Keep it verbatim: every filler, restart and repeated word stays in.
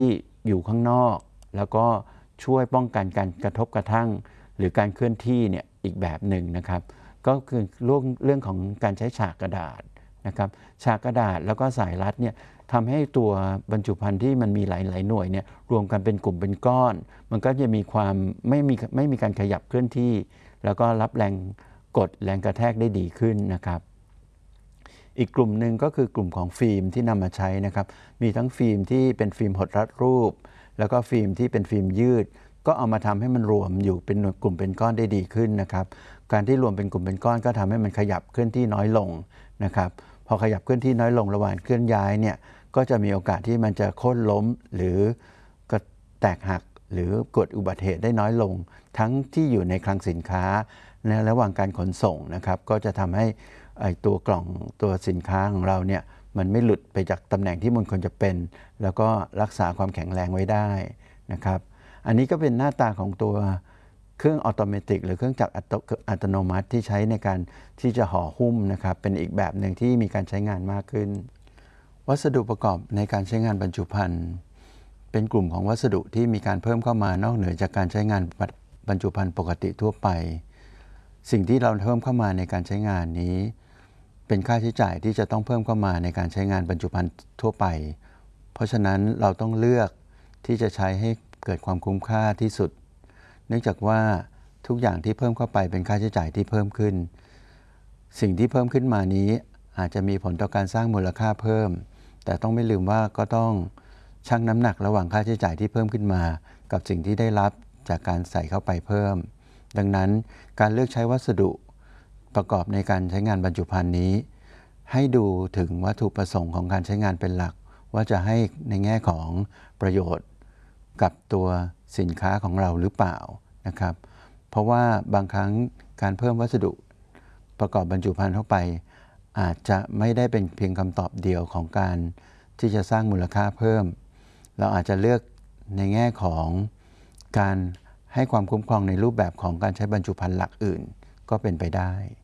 ที่อยู่ข้างนอกแล้วก็ช่วยป้องกันการกระทบกระทั่งหรือการเคลื่อนที่เนี่ยอีกแบบหนึ่งนะครับก็คือเรื่องเรื่องของการใช้ฉากกระดาษนะครับฉากกระดาษแล้วก็สายรัดเนี่ยทำให้ตัวบรรจุภัณฑ์ที่มันมีหลายๆหน่วยเนี่ยรวมกันเป็นกลุ่มเป็นก้อนมันก็จะมีความไม่มีไม่มีการขยับเคลื่อนที่แล้วก็รับแรงกดแรงกระแทกได้ดีขึ้นนะครับอีกกลุ่มหนึ่งก็คือกลุ่มของฟิล์มที่นำมาใช้นะครับมีทั้งฟิล์มที่เป็นฟิล์มหดรัดรูปแล้วก็ฟิล์มที่เป็นฟิล์มยืดก็เอามาทำให้มันรวมอยู่เป็นกลุ่มเป็นก้อนได้ดีขึ้นนะครับการที่รวมเป็นกลุ่มเป็นก้อนก็ทำให้มันขยับเคลื่อนที่น้อยลงนะครับพอขยับเคลื่อนที่น้อยลงระหว่างเคลื่อนย้ายเนี่ยก็จะมีโอกาสที่มันจะโค่นล้มหรือก็แตกหักหรือเกิดอุบัติเหตุได้น้อยลงทั้งที่อยู่ในคลังสินค้าในระหว่างการขนส่งนะครับก็จะทำให้ไอ้ตัวกล่องตัวสินค้าของเราเนี่ยมันไม่หลุดไปจากตำแหน่งที่มันควรจะเป็นแล้วก็รักษาความแข็งแรงไว้ได้นะครับอันนี้ก็เป็นหน้าตาของตัวเครื่องออโตเมติกหรือเครื่องจักรอัตโนมัติที่ใช้ในการที่จะห่อหุ้มนะครับเป็นอีกแบบหนึ่งที่มีการใช้งานมากขึ้นวัสดุประกอบในการใช้งานบรรจุภัณฑ์เป็นกลุ่มของวัสดุที่มีการเพิ่มเข้ามานอกเหนือจากการใช้งานบรรจุภัณฑ์ปกติทั่วไปสิ่งที่เราเพิ่มเข้ามาในการใช้งานนี้เป็นค่าใช้จ่ายที่จะต้องเพิ่มเข้ามาในการใช้งานบรรจุภัณฑ์ทั่วไปเพราะฉะนั้นเราต้องเลือกที่จะใช้ให้เกิดความคุ้มค่าที่สุดเนื่องจากว่าทุกอย่างที่เพิ่มเข้าไปเป็นค่าใช้จ่ายที่เพิ่มขึ้นสิ่งที่เพิ่มขึ้นมานี้อาจจะมีผลต่อการสร้างมูลค่าเพิ่มแต่ต้องไม่ลืมว่าก็ต้องชั่งน้ำหนักระหว่างค่าใช้จ่ายที่เพิ่มขึ้นมากับสิ่งที่ได้รับจากการใส่เข้าไปเพิ่มดังนั้นการเลือกใช้วัสดุประกอบในการใช้งานบรรจุภัณฑ์นี้ให้ดูถึงวัตถุประสงค์ของการใช้งานเป็นหลักว่าจะให้ในแง่ของประโยชน์กับตัวสินค้าของเราหรือเปล่านะครับเพราะว่าบางครั้งการเพิ่มวัสดุประกอบบรรจุภัณฑ์เข้าไปอาจจะไม่ได้เป็นเพียงคำตอบเดียวของการที่จะสร้างมูลค่าเพิ่มเราอาจจะเลือกในแง่ของการให้ความคุ้มครองในรูปแบบของการใช้บรรจุภัณฑ์หลักอื่นก็เป็นไปได้